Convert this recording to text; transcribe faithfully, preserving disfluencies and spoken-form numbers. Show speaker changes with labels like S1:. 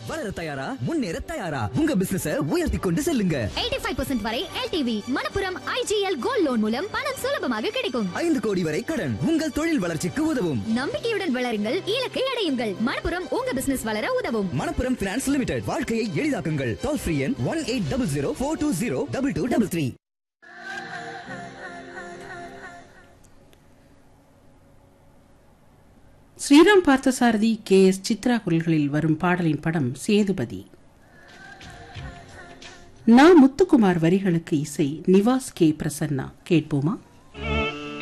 S1: வளர தயாரா முன்னேற தயாரா உங்க பிசினஸ உயர்த்தி கொண்டு செல்லுங்க.
S2: எண்பத்தி ஐந்து சதவீதம் வரை L T V Manappuram I G L gold loan மூலம் பணம் சுலபமாக கிடைக்கும்.
S1: ஐந்து கோடி வரை கடன் உங்கள் தொழில் வளர்ச்சிக்கு உதவும்.
S2: நம்பிக்கையுடன் வளருங்கள், இலக்கை அடையுங்கள். மணப்புரம் உங்க பிசினஸ் வளர உதவும்.
S1: Manappuram finance limited. வாழ்க்கையை எளிதாக்குங்கள். டோல் ஃப்ரீ எண் one eight double zero four two zero double two double three.
S3: Sriram Parthasarathy, K S Chitra குரல்களில் வரும் பாடலின் படம் சேதுபதி. நா முத்துக்குமார் வரிகளுக்கு இசை நிவாஸ் கே பிரசன்னா. கேட்போமா?